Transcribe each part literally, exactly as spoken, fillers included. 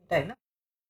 आहे ना.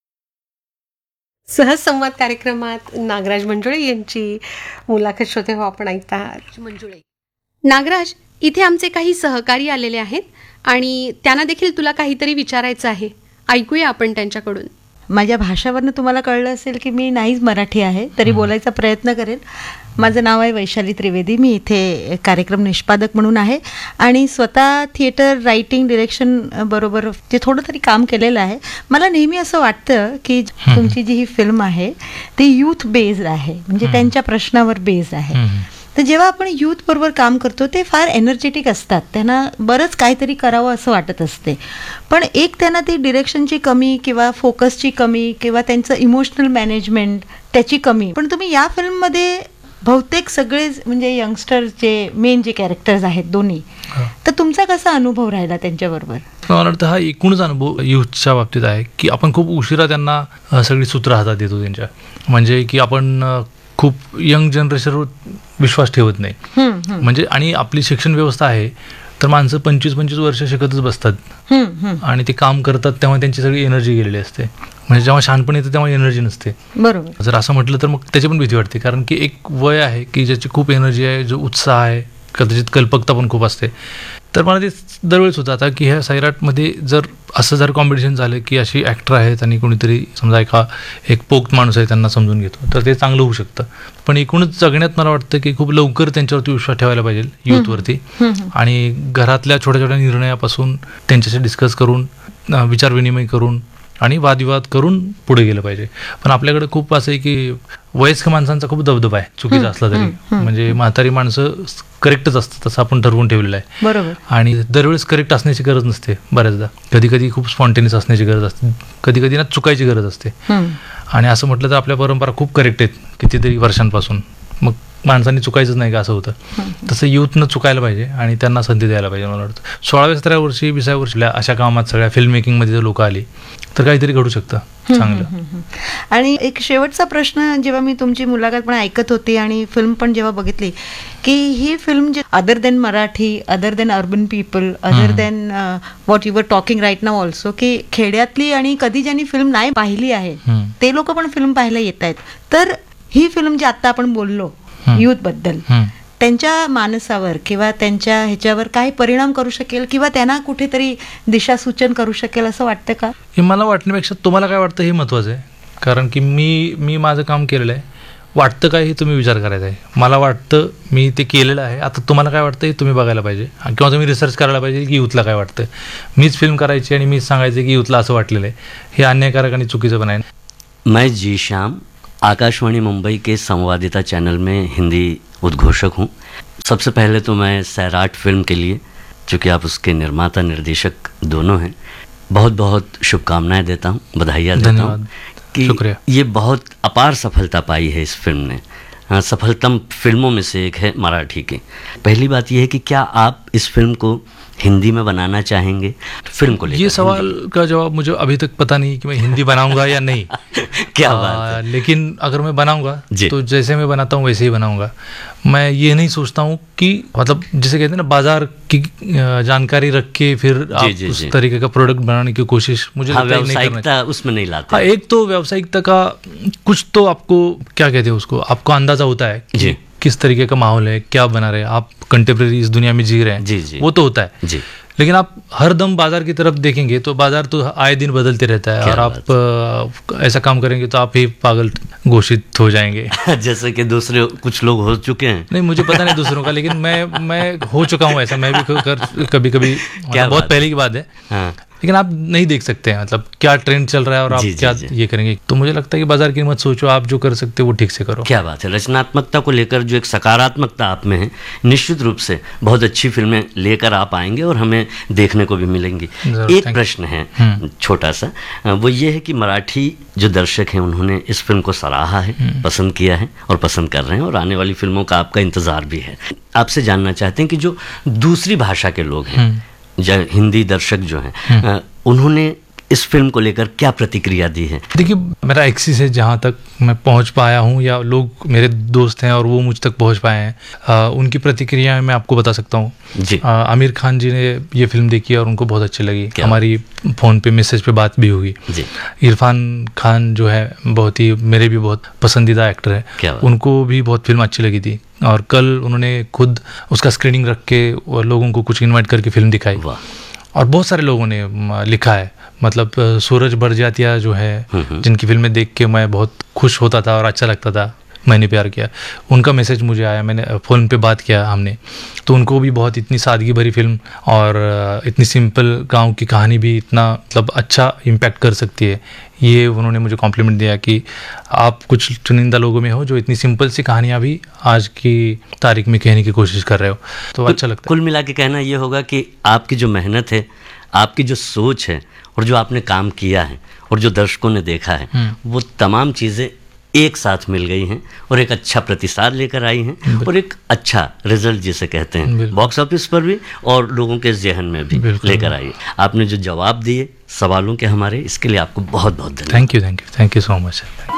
सहज संवाद कार्यक्रमात नागराज मंजुळे यांची मुलाखत श्रोते हो आपण ऐकता आहात. मंजुळे, नागराज, इथे आमचे काही सहकारी आलेले आहेत आणि त्यांना देखील तुला काहीतरी विचारायचं आहे. ऐकूया आपण त्यांच्याकडून. माझ्या भाषावरनं तुम्हाला कळलं असेल की मी नाहीच मराठी आहे, तरी बोलायचा प्रयत्न करेल. माझं नाव आहे वैशाली त्रिवेदी. मी इथे कार्यक्रम निष्पादक म्हणून आहे आणि स्वतः थिएटर रायटिंग डिरेक्शन बरोबर जे थोडं तरी काम केलेलं आहे. मला नेहमी असं वाटतं की तुमची जी ही फिल्म आहे ती यूथ बेस्ड आहे, म्हणजे त्यांच्या प्रश्नावर बेस्ड आहे. तर जेव्हा आपण यूथ बरोबर काम करतो ते फार एनर्जेटिक असतात, त्यांना बरंच काहीतरी करावं असं वाटत असते. पण एक त्यांना ती डिरेक्शनची कमी किंवा फोकसची कमी किंवा त्यांचं इमोशनल मॅनेजमेंट त्याची कमी. पण तुम्ही या फिल्ममध्ये बहुतेक सगळेच म्हणजे यंगस्टर जे मेन जे कॅरेक्टर्स आहेत दोन्ही, तर तुमचा कसा अनुभव राहिला त्यांच्याबरोबर? मला वाटतं हा एकूणच अनुभव यूथच्या बाबतीत आहे की आपण खूप उशिरा त्यांना सगळी सूत्र हातात देतो त्यांच्या. म्हणजे की आपण खूप यंग जनरेशनवर विश्वास ठेवत नाही. म्हणजे आणि आपली शिक्षण व्यवस्था आहे तर माणसं पंचवीस पंचवीस वर्ष शिकतच बसतात आणि ते काम करतात तेव्हा त्यांची सगळी एनर्जी गेलेली असते. म्हणजे जेव्हा शहाणपण येतं तेव्हा एनर्जी नसते. बरोबर. जर असं म्हटलं तर मग त्याची पण भीती वाटते, कारण की एक वय आहे की ज्याची खूप एनर्जी आहे, जो उत्साह आहे, कदाचित कल्पकता पण खूप असते. तर मला ते दरवेळेस होतं आता की ह्या सैराटमध्ये जर असं जर कॉम्पिटिशन झालं की अशी ॲक्टर आहेत आणि कोणीतरी समजा एका एक पोक्त माणूस आहे त्यांना समजून घेतो तर ते चांगलं होऊ शकतं. पण एकूणच जगण्यात मला वाटतं की खूप लवकर त्यांच्यावरती विश्वास ठेवायला पाहिजे यूथवरती आणि घरातल्या छोट्या छोट्या निर्णयापासून त्यांच्याशी डिस्कस करून विचारविनिमय करून आणि वादविवाद करून पुढे गेलं पाहिजे. पण आपल्याकडे खूप असं आहे की वयस्क माणसांचा खूप दबदबा आहे, चुकीचा असला तरी. म्हणजे म्हातारी माणसं करेक्टच असतात तसं आपण ठरवून ठेवलेलं आहे. बरोबर. आणि दरवेळेस करेक्ट असण्याची गरज नसते. बऱ्याचदा कधी कधी खूप स्पॉन्टेनियस असण्याची गरज असते, कधी कधी ना चुकायची गरज असते. आणि असं म्हटलं तर आपल्या परंपरा खूप करेक्ट आहेत कितीतरी वर्षांपासून. मग माणसांनी चुकायचंच नाही का असं होतं. तसं यूथनं चुकायला पाहिजे आणि त्यांना संधी द्यायला पाहिजे. मला वाटतं सोळाव्या सतराव्या वर्षी विसाव्या वर्षीला अशा कामात सगळ्या फिल्म मेकिंगमध्ये जर लोक आली तर काहीतरी घडू शकतं चांगलं. आणि एक शेवटचा प्रश्न, जेव्हा मी तुमची मुलाखत पण ऐकत होती आणि फिल्म पण जेव्हा बघितली की ही फिल्म जे other than Marathi, other than urban people, other than what you were talking right now also, की खेड्यातली आणि कधी ज्यांनी फिल्म नाही पाहिली आहे ते लोक पण फिल्म पाहायला येत आहेत. तर ही फिल्म जी आता आपण बोललो यूथ बद्दल, त्यांच्या मानसावर किंवा त्यांच्या ह्याच्यावर काय परिणाम करू शकेल किंवा त्यांना कुठेतरी दिशासूचन करू शकेल असं वाटतं का? हे मला वाटण्यापेक्षा तुम्हाला काय वाटतं हे महत्त्वाचं आहे. कारण की मी मी माझं काम केलेलं आहे. वाटतं काय हे तुम्ही विचार करायचा आहे. मला वाटतं मी ते केलेलं आहे. आता तुम्हाला काय वाटतं हे तुम्ही बघायला पाहिजे किंवा तुम्ही रिसर्च करायला पाहिजे की यूथला काय वाटतं. मीच फिल्म करायची आणि मीच सांगायचं की यूथला असं वाटलेलं आहे, हे अन्यायकारक आणि चुकीचं पण आहे. मैं जी श्याम, आकाशवाणी मुंबई के संवादिता चैनल में हिंदी उद्घोषक हूँ. सबसे पहले तो मैं सैराट फिल्म के लिए, चूँकि आप उसके निर्माता निर्देशक दोनों हैं, बहुत बहुत शुभकामनाएं देता हूँ, बधाइयाँ देता हूँ कि ये बहुत अपार सफलता पाई है इस फिल्म ने. हाँ, सफलतम फिल्मों में से एक है मराठी की. पहली बात यह है कि क्या आप इस फिल्म को हिंदी में बनाना चाहेंगे फिल्म को लेकर? ये सवाल का जवाब मुझे अभी तक पता नहीं कि मैं हिंदी बनाऊंगा या नहीं. क्या बात है. लेकिन अगर मैं बनाऊंगा तो जैसे मैं बनाता हूँ वैसे ही बनाऊंगा. मैं ये नहीं सोचता हूँ कि मतलब जिसे कहते हैं ना बाजार की जानकारी रख के फिर आप जी, जी, उस जी. तरीके का प्रोडक्ट बनाने की कोशिश मुझे हाँ, व्यावसायिकता उसमें नहीं लाते. हाँ, एक तो व्यावसायिकता का कुछ तो आपको क्या कहते हैं उसको आपको अंदाजा होता है जी किस तरीके का माहौल है, क्या बना रहे हैं आप, कंटेम्प्रेरी इस दुनिया में जी रहे हैं जी जी वो तो होता है जी. लेकिन आप हर दम बाजार की तरफ देखेंगे तो बाजार तो आए दिन बदलते रहता है और आप ऐसा काम करेंगे तो आप ही पागल घोषित हो जाएंगे. जैसे कि दूसरे कुछ लोग हो चुके हैं. नहीं, मुझे पता नहीं दूसरों का, लेकिन मैं मैं हो चुका हूँ ऐसा. मैं भी कर कभी कभी मतलब बहुत पहले की बात है. हाँ. लेकिन आप नहीं देख सकते हैं मतलब क्या ट्रेंड चल रहा है और आप जी, क्या जी, जी. ये करेंगे. तो मुझे लगता है कि बाजार की मत सोचो, आप जो कर सकते हो वो ठीक से करो. क्या बात है. रचनात्मकता को लेकर जो एक सकारात्मकता आप में है, निश्चित रूप से बहुत अच्छी फिल्में लेकर आप आएंगे और हमें देखने को भी मिलेंगी. एक प्रश्न है छोटा सा, वो ये है कि मराठी जो दर्शक हैं उन्होंने इस फिल्म को सराहा है, पसंद किया है और पसंद कर रहे हैं और आने वाली फिल्मों का आपका इंतजार भी है. आपसे जानना चाहते हैं कि जो दूसरी भाषा के लोग हैं, जो हिंदी दर्शक जो हैं, उन्होंने इस फिल्म को लेकर क्या प्रतिक्रिया दी है? देखिए, मेरा एक्सिस है, जहाँ तक मैं पहुँच पाया हूँ या लोग मेरे दोस्त हैं और वो मुझ तक पहुँच पाए हैं, आ, उनकी प्रतिक्रियाएं मैं आपको बता सकता हूँ जी। आ, आमिर खान जी ने ये फिल्म देखी और उनको बहुत अच्छी लगी, हमारी फ़ोन पे मैसेज पे बात भी हुई जी। इरफान खान जो है बहुत ही मेरे भी बहुत पसंदीदा एक्टर है, उनको भी बहुत फिल्म अच्छी लगी थी और कल उन्होंने खुद उसका स्क्रीनिंग रख के लोगों को कुछ इन्वाइट करके फिल्म दिखाई और बहुत सारे लोगों ने लिखा है, मतलब सूरज बड़जात्या जो है, जिनकी फिल्में देख के मैं बहुत खुश होता था और अच्छा लगता था, मैंने प्यार किया, उनका मैसेज मुझे आया, मैंने फ़ोन पे बात किया हमने, तो उनको भी बहुत इतनी सादगी भरी फिल्म और इतनी सिंपल गांव की कहानी भी इतना मतलब अच्छा इम्पैक्ट कर सकती है, ये उन्होंने मुझे कॉम्प्लीमेंट दिया कि आप कुछ चुनिंदा लोगों में हो जो इतनी सिंपल सी कहानियाँ भी आज की तारीख में कहने की कोशिश कर रहे हो, तो अच्छा लगता है। कुल मिला के कहना ये होगा कि आपकी जो मेहनत है, आपकी जो सोच है और जो आपने काम किया है और जो दर्शकों ने देखा है, वो तमाम चीज़ें एक साथ मिल गई हैं और एक अच्छा प्रतिसाद लेकर आई हैं और एक अच्छा रिजल्ट जिसे कहते हैं बॉक्स ऑफिस पर भी और लोगों के जहन में भी लेकर आई। आपने जो जवाब दिए सवालों के हमारे, इसके लिए आपको बहुत बहुत धन्यवाद। Thank you thank you thank you so much.